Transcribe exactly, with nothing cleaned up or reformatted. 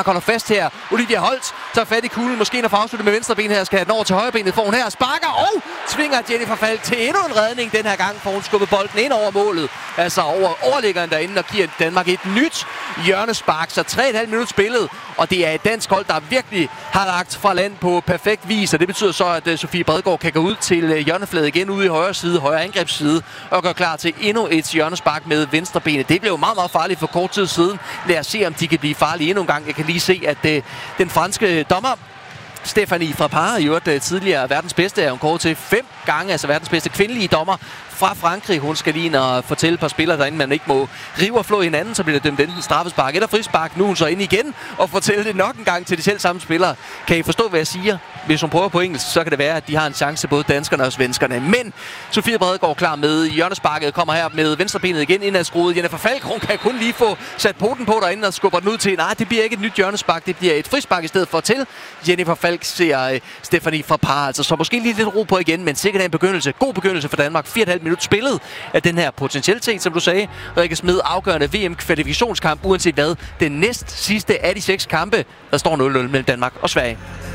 holder fast her. Olivia Holt tager fat i kuglen, måske når afslutte med venstre ben her, skal have den over til højre benet, får hun her, sparker og tvinger Jennifer Falk til endnu en redning den her gang, for hun skubbet bolden ind over målet, altså over overliggeren derinde, og giver Danmark et nyt hjørnespark, så tre komma fem minutter spillet, og det er et dansk hold, der virkelig har lagt fra land på perfekt vis, og det betyder så, at uh, Sofie Bredegaard kan gå ud til uh, hjørnefladet igen ude i højre side, højre angrebsside, og gøre klar til endnu et hjørnespark med venstre benet. Det blev meget, meget farligt for kort tid siden. Lad os se, om de kan blive farlige endnu en gang. Jeg kan lige se, at uh, den franske dommer Stéphanie Frappart, i øvrigt tidligere verdens bedste, er hun kåret til fem gange, altså verdens bedste kvindelige dommer fra Frankrig. Hun skal lige ind og fortælle et par spillere derinde, man ikke må rive og flå hinanden, så bliver det dømt enten straffespark eller frispark. Nu er hun så inde igen og fortælle det nok en gang til de selv samme spillere. Kan I forstå, hvad jeg siger? Hvis hun prøver på engelsk, så kan det være, at de har en chance, både danskerne og svenskerne. Men Sofie Bredegaard klar med hjørnesparket, kommer her med venstrebenet igen ind ad skruet. Jennifer Falk, hun kan kun lige få sat poten på derinde og skubber den ud til. Nej, det bliver ikke et nyt hjørnespark, det bliver et frispark i stedet for til. Jennifer Falk ser uh, Stéphanie Frappart, altså så måske lige lidt ro på igen, men sikkert en begyndelse. God begyndelse for Danmark. fire komma fem minutter spillet af den her potentialitet, som du sagde. Rikke Smed, afgørende V M-kvalifikationskamp, uanset hvad. Den næst sidste af de seks kampe, der står nul nul mellem Danmark og Sverige.